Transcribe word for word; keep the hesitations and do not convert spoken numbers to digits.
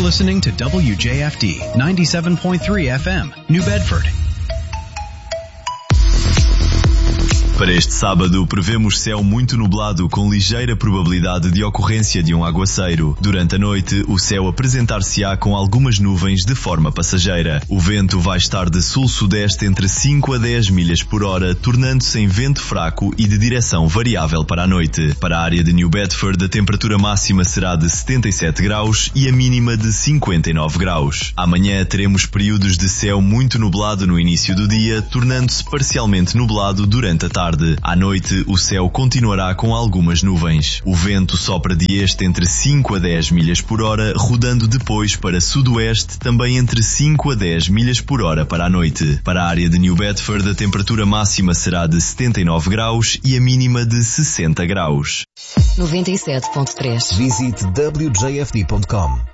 listening to W J F D ninety-seven point three F M, New Bedford. Para este sábado, prevemos céu muito nublado com ligeira probabilidade de ocorrência de um aguaceiro. Durante a noite, o céu apresentar-se-á com algumas nuvens de forma passageira. O vento vai estar de sul-sudeste entre cinco a dez milhas por hora, tornando-se em vento fraco e de direção variável para a noite. Para a área de New Bedford, a temperatura máxima será de setenta e sete graus e a mínima de cinquenta e nove graus. Amanhã teremos períodos de céu muito nublado no início do dia, tornando-se parcialmente nublado durante a tarde. À noite, o céu continuará com algumas nuvens. O vento sopra de este entre cinco a dez milhas por hora, rodando depois para sudoeste, também entre cinco a dez milhas por hora para a noite. Para a área de New Bedford, a temperatura máxima será de setenta e nove graus e a mínima de sessenta graus. noventa e sete ponto três. Visite w j f d ponto com.